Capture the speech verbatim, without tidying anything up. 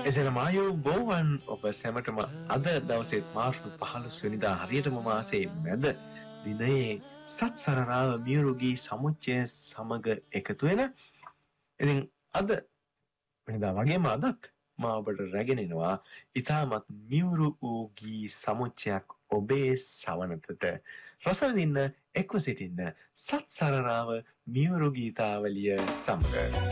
එසේන මායෝ බෝවන් ඔබ සැමටම අද දවසේ මාර්තු පහළොස් වෙනිදා හරියටම මාසේ මැද දිනයේ සත් සරණාව මියුරුගී සමුච්චය සමග එකතු වෙන. ඉතින් අද වෙනිදා වගේම අදත් මා ඔබට රැගෙන එනවා ඉතාමත් මියුරු වූ ගී සමුච්චයක් ඔබේ සවනතට රස විඳින්න එක්ව සිටින්න සත් සරණාව මියුරු ගීතාවලිය සමග.